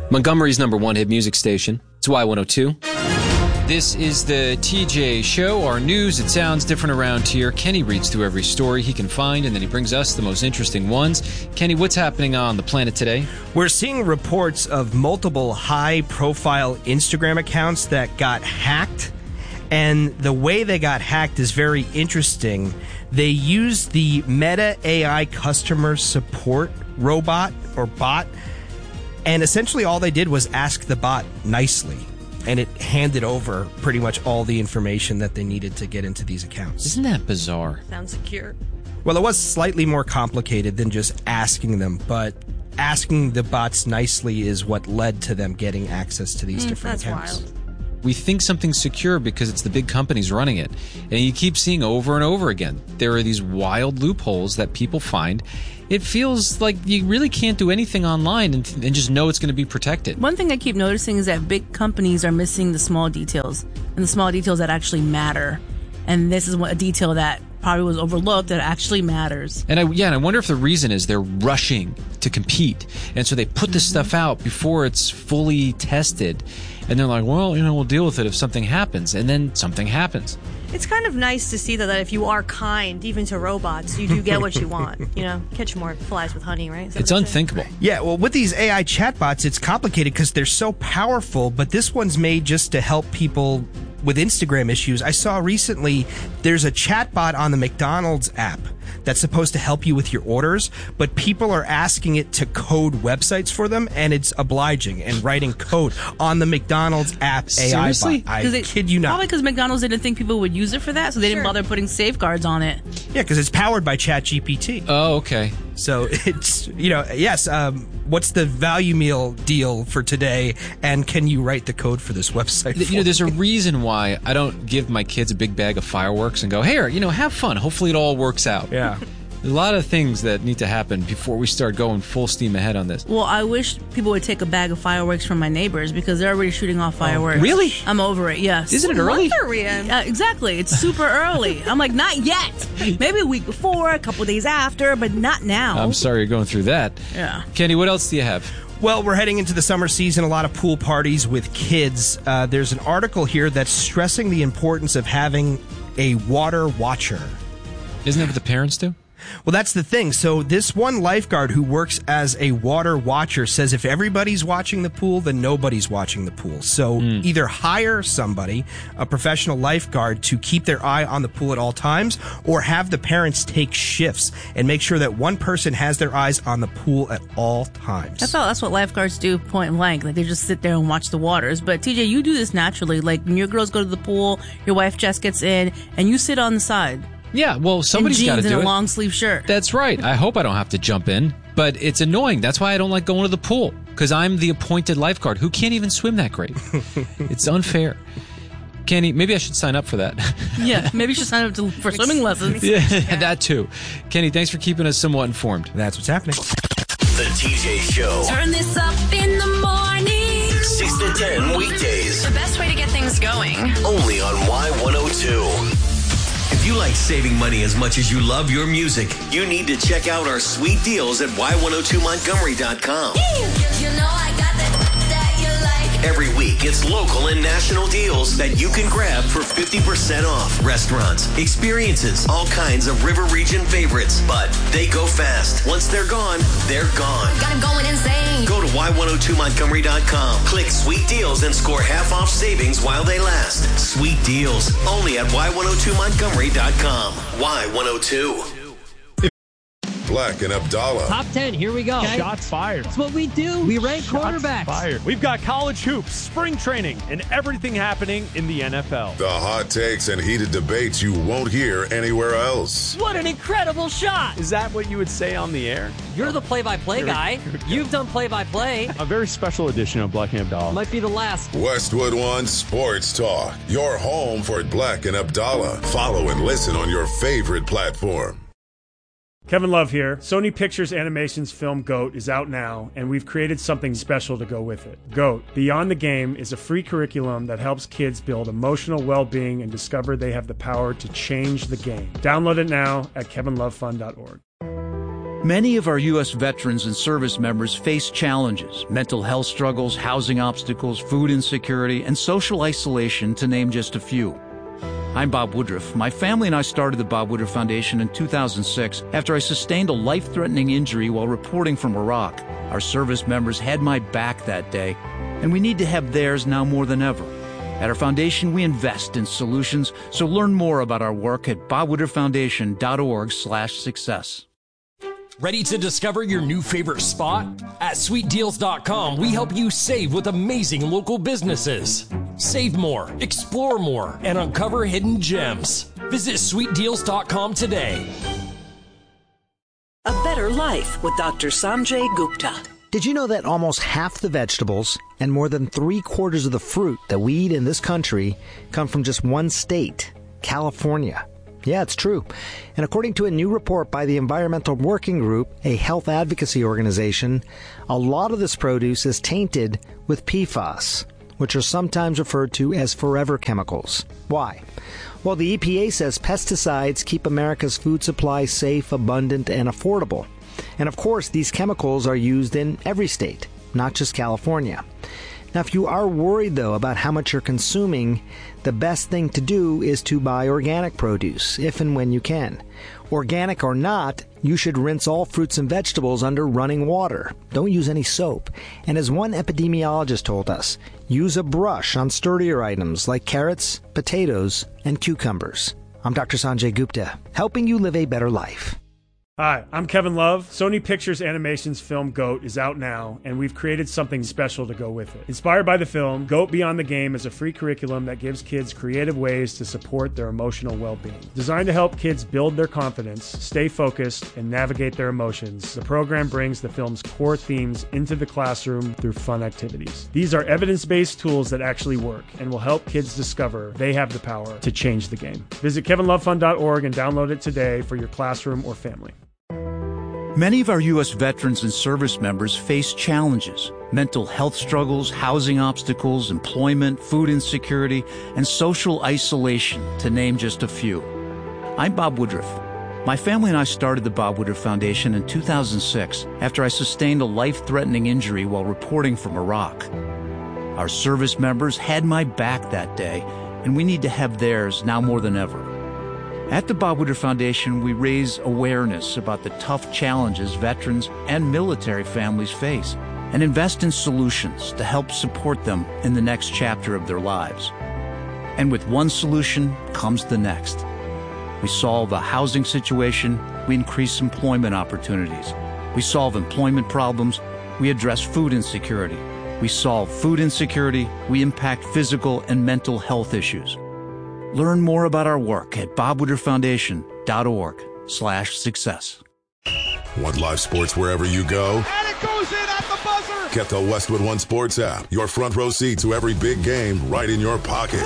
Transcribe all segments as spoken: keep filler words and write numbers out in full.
Montgomery's number one hit music station. It's Y one oh two. This is the T J Show, our news. It sounds different around here. Kenny reads through every story he can find, and then he brings us the most interesting ones. Kenny, what's happening on the planet today? We're seeing reports of multiple high-profile Instagram accounts that got hacked, and the way they got hacked is very interesting. They used the Meta A I customer support robot or bot, and essentially all they did was ask the bot nicely. And it handed over pretty much all the information that they needed to get into these accounts. Isn't that bizarre? Sounds secure. Well, it was slightly more complicated than just asking them, but asking the bots nicely is what led to them getting access to these Mm, different that's accounts. wild. We think something's secure because it's the big companies running it. And you keep seeing over and over again, there are these wild loopholes that people find. It feels like you really can't do anything online and, and just know it's going to be protected. One thing I keep noticing is that big companies are missing the small details, and the small details that actually matter. And this is what, a detail that probably was overlooked that actually matters. And I, yeah, and I wonder if the reason is they're rushing to compete. And so they put this stuff out before it's fully tested. And they're like, well, you know, we'll deal with it if something happens. And then something happens. It's kind of nice to see that, that if you are kind, even to robots, you do get what you want. You know, catch more flies with honey, right? It's unthinkable. Yeah, well, with these A I chatbots, it's complicated because they're so powerful, but this one's made just to help people with Instagram issues. I saw recently there's a chatbot on the McDonald's app that's supposed to help you with your orders, but people are asking it to code websites for them, and it's obliging and writing code on the McDonald's app A I Seriously? bot. I They, kid you not. Probably because McDonald's didn't think people would use it for that, so they Sure. didn't bother putting safeguards on it. Yeah, because it's powered by ChatGPT. Oh, okay. So it's, you know, yes, um, what's the value meal deal for today, and can you write the code for this website? You know, for there's a me? reason why I don't give my kids a big bag of fireworks and go, here, you know, have fun. Hopefully it all works out. Yeah. There's a lot of things that need to happen before we start going full steam ahead on this. Well, I wish people would take a bag of fireworks from my neighbors because they're already shooting off fireworks. really? I'm over it, yes. Isn't it early? What are we in? Uh, exactly. It's super early. I'm like, not yet. Maybe a week before, a couple days after, but not now. I'm sorry you're going through that. Yeah. Kenny, what else do you have? Well, we're heading into the summer season, a lot of pool parties with kids. Uh, there's an article here that's stressing the importance of having a water watcher. Isn't that what the parents do? Well, that's the thing. So this one lifeguard who works as a water watcher says if everybody's watching the pool, then nobody's watching the pool. So Mm. either hire somebody, a professional lifeguard, to keep their eye on the pool at all times, or have the parents take shifts and make sure that one person has their eyes on the pool at all times. That's all. That's what lifeguards do, point blank. Like they just sit there and watch the waters. But T J, you do this naturally. Like when your girls go to the pool, your wife just gets in, and you sit on the side. Yeah, well, somebody's in got to jeans do and it. a long sleeve shirt. That's right. I hope I don't have to jump in, but it's annoying. That's why I don't like going to the pool, because I'm the appointed lifeguard who can't even swim that great. It's unfair. Kenny, maybe I should sign up for that. Yeah, maybe you should sign up to, for swimming lessons. Yeah, that too. Kenny, thanks for keeping us somewhat informed. That's what's happening. The T J Show. Turn this up in the morning. six to ten weekdays. The best way to get things going. Only on Y one oh two. If you like saving money as much as you love your music, you need to check out our sweet deals at Y one oh two Montgomery dot com. You know I got that that you like. Every week, it's local and national deals that you can grab for fifty percent off. Restaurants, experiences, all kinds of River Region favorites. But they go fast. Once they're gone, they're gone. Got 'em going insane. Go to Y one oh two Montgomery dot com. Click Sweet Deals and score half off savings while they last. Sweet Deals, only at Y one oh two Montgomery dot com. Y one oh two. Black and Abdallah. Top ten, here we go. Shots fired. That's what we do. We rank quarterbacks. Fired. We've got college hoops, spring training, and everything happening in the N F L. The hot takes and heated debates you won't hear anywhere else. What an incredible shot. Is that what you would say on the air? You're the play-by-play guy. You've done play-by-play. A very special edition of Black and Abdallah. Might be the last. Westwood One Sports Talk. Your home for Black and Abdallah. Follow and listen on your favorite platform. Kevin Love here. Sony Pictures Animation's film GOAT is out now, and we've created something special to go with it. GOAT, Beyond the Game, is a free curriculum that helps kids build emotional well-being and discover they have the power to change the game. Download it now at kevin love fun dot org. Many of our U S veterans and service members face challenges, mental health struggles, housing obstacles, food insecurity, and social isolation, to name just a few. I'm Bob Woodruff. My family and I started the Bob Woodruff Foundation in two thousand six after I sustained a life-threatening injury while reporting from Iraq. Our service members had my back that day, and we need to have theirs now more than ever. At our foundation, we invest in solutions, so learn more about our work at bob woodruff foundation dot org slash success. Ready to discover your new favorite spot? At sweet deals dot com, we help you save with amazing local businesses. Save more, explore more, and uncover hidden gems. Visit sweet deals dot com today. A Better Life with Doctor Sanjay Gupta. Did you know that almost half the vegetables and more than three quarters of the fruit that we eat in this country come from just one state, California? Yeah, it's true. And according to a new report by the Environmental Working Group, a health advocacy organization, a lot of this produce is tainted with P FAS, which are sometimes referred to as forever chemicals. Why? Well, the E P A says pesticides keep America's food supply safe, abundant, and affordable. And of course, these chemicals are used in every state, not just California. Now, if you are worried, though, about how much you're consuming, the best thing to do is to buy organic produce, if and when you can. Organic or not, you should rinse all fruits and vegetables under running water. Don't use any soap. And as one epidemiologist told us, use a brush on sturdier items like carrots, potatoes, and cucumbers. I'm Doctor Sanjay Gupta, helping you live a better life. Hi, I'm Kevin Love. Sony Pictures Animation's film GOAT is out now, and we've created something special to go with it. Inspired by the film, GOAT Beyond the Game is a free curriculum that gives kids creative ways to support their emotional well-being. Designed to help kids build their confidence, stay focused, and navigate their emotions, the program brings the film's core themes into the classroom through fun activities. These are evidence-based tools that actually work and will help kids discover they have the power to change the game. Visit kevin love fund dot org and download it today for your classroom or family. Many of our U S veterans and service members face challenges, mental health struggles, housing obstacles, employment, food insecurity, and social isolation, to name just a few. I'm Bob Woodruff. My family and I started the Bob Woodruff Foundation in two thousand six after I sustained a life-threatening injury while reporting from Iraq. Our service members had my back that day, and we need to have theirs now more than ever. At the Bob Woodruff Foundation, we raise awareness about the tough challenges veterans and military families face and invest in solutions to help support them in the next chapter of their lives. And with one solution comes the next. We solve a housing situation, we increase employment opportunities. We solve employment problems, we address food insecurity. We solve food insecurity, we impact physical and mental health issues. Learn more about our work at bob woodruff foundation dot org slash success. Want live sports wherever you go? And it goes in at the buzzer! Get the Westwood One Sports app. Your front row seat to every big game right in your pocket.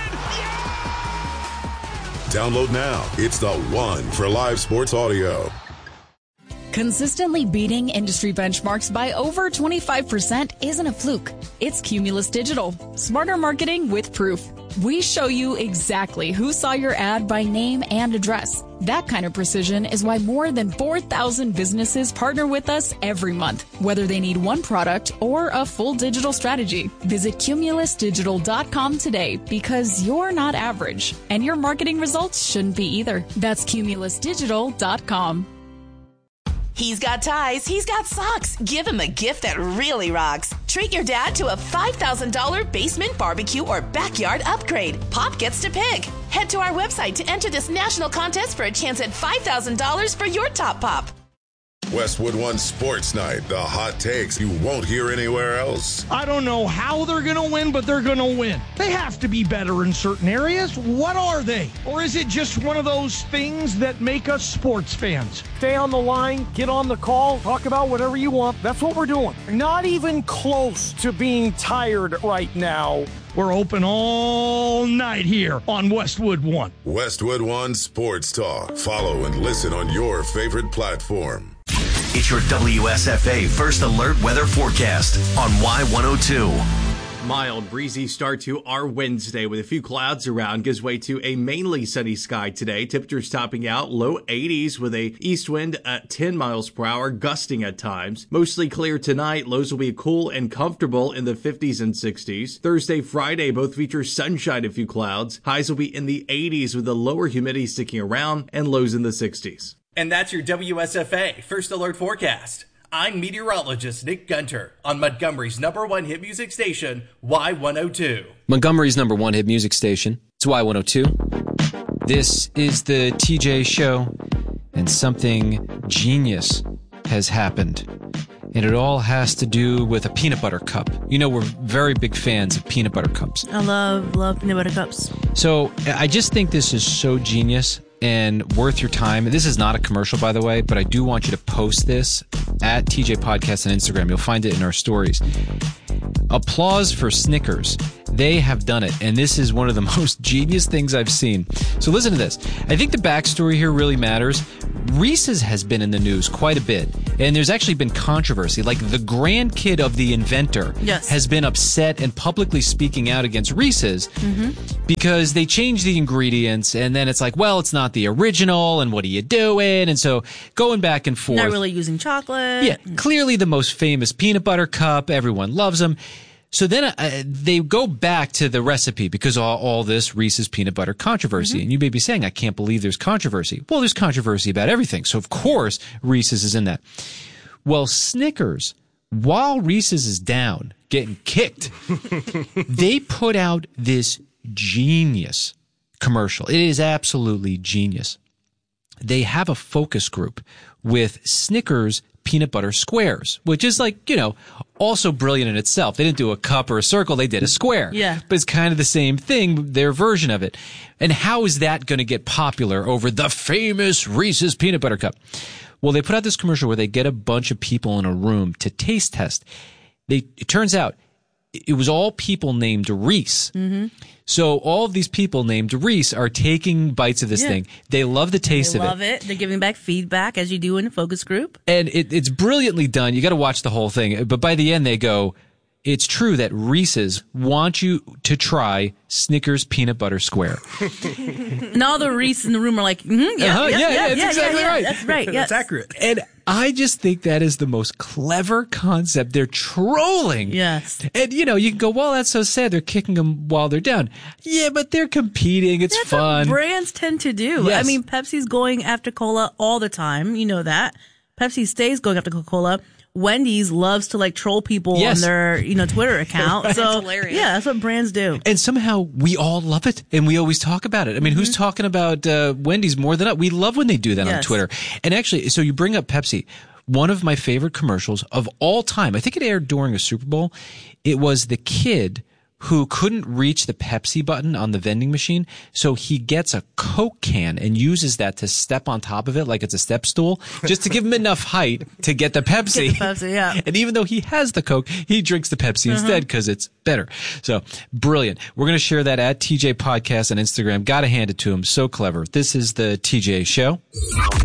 Download now. It's the one for live sports audio. Consistently beating industry benchmarks by over twenty-five percent isn't a fluke. It's Cumulus Digital. Smarter marketing with proof. We show you exactly who saw your ad by name and address. That kind of precision is why more than four thousand businesses partner with us every month, whether they need one product or a full digital strategy. Visit cumulus digital dot com today because you're not average, and your marketing results shouldn't be either. That's cumulus digital dot com. He's got ties, he's got socks. Give him a gift that really rocks. Treat your dad to a five thousand dollars basement barbecue or backyard upgrade. Pop gets to pick. Head to our website to enter this national contest for a chance at five thousand dollars for your top pop. Westwood One Sports Night. The hot takes you won't hear anywhere else. I don't know how they're going to win, but they're going to win. They have to be better in certain areas. What are they? Or is it just one of those things that make us sports fans? Stay on the line, get on the call, talk about whatever you want. That's what we're doing. Not even close to being tired right now. We're open all night here on Westwood One. Westwood One Sports Talk. Follow and listen on your favorite platform. It's your W S F A First Alert Weather Forecast on Y one oh two. mild, breezy start to our Wednesday with a few clouds around. Gives way to a mainly sunny sky today. Temperatures topping out low eighties with a east wind at ten miles per hour, gusting at times. Mostly clear tonight. Lows will be cool and comfortable in the fifties and sixties. Thursday, Friday both feature sunshine, a few clouds. Highs will be in the eighties with the lower humidity sticking around and lows in the sixties. And that's your W S F A First Alert Forecast. I'm meteorologist Nick Gunter on Montgomery's number one hit music station, Y one oh two. Montgomery's number one hit music station. It's Y one oh two. This is the T J Show, and something genius has happened. And it all has to do with a peanut butter cup. You know, we're very big fans of peanut butter cups. I love, love peanut butter cups. So I just think this is so genius and worth your time. This is not a commercial, by the way, but I do want you to post this at T J Podcast on Instagram. You'll find it in our stories. Applause for Snickers. They have done it, and this is one of the most genius things I've seen. So listen to this. I think the backstory here really matters. Reese's has been in the news quite a bit, and there's actually been controversy. Like the grandkid of the inventor yes. has been upset and publicly speaking out against Reese's Mm-hmm. because they changed the ingredients, and then it's like, well, it's not the original, and what are you doing? And so going back and forth. Not really using chocolate. Yeah, clearly the most famous peanut butter cup. Everyone loves them. So then uh, they go back to the recipe because all, all this Reese's peanut butter controversy. Mm-hmm. And you may be saying, I can't believe there's controversy. Well, there's controversy about everything. So, of course, Reese's is in that. Well, Snickers, while Reese's is down, getting kicked, they put out this genius commercial. It is absolutely genius. They have a focus group with Snickers peanut butter squares, which is like, you know, also brilliant in itself. They didn't do a cup or a circle, they did a square. Yeah. But it's kind of the same thing, their version of it. And how is that going to get popular over the famous Reese's peanut butter cup? Well, they put out this commercial where they get a bunch of people in a room to taste test. They, it turns out it was all people named Reese. Mm-hmm. So all of these people named Reese are taking bites of this Yeah. thing. They love the taste They of it. love it. They're giving back feedback as you do in a focus group. And it, it's brilliantly done. You got to watch the whole thing. But by the end, they go, it's true that Reese's want you to try Snickers peanut butter square. And all the Reese in the room are like, mm-hmm, yeah, Uh-huh, yeah, yeah, yeah, yeah, that's yeah, exactly yeah, right. That's right. Yes. That's accurate. And I just think that is the most clever concept. They're trolling. Yes. And, you know, you can go, well, that's so sad. They're kicking them while they're down. Yeah, but they're competing. It's That's fun. what brands tend to do. Yes. I mean, Pepsi's going after cola all the time. You know that. Pepsi stays going after Coca-Cola. Wendy's loves to like troll people Yes. on their, you know, Twitter account. Right. So That's hilarious. yeah, that's what brands do. And somehow we all love it, and we always talk about it. I mean, who's talking about uh, Wendy's more than us? We love when they do that on Yes. Twitter. And actually, so you bring up Pepsi. One of my favorite commercials of all time, I think it aired during a Super Bowl. It was the kid who couldn't reach the Pepsi button on the vending machine, so he gets a Coke can and uses that to step on top of it like it's a step stool, just to give him enough height to get the Pepsi. Get the Pepsi, yeah. And even though he has the Coke, he drinks the Pepsi Uh-huh. instead because it's better. So brilliant. We're going to share that at T J Podcast on Instagram. Got to hand it to him. So clever. This is the T J Show.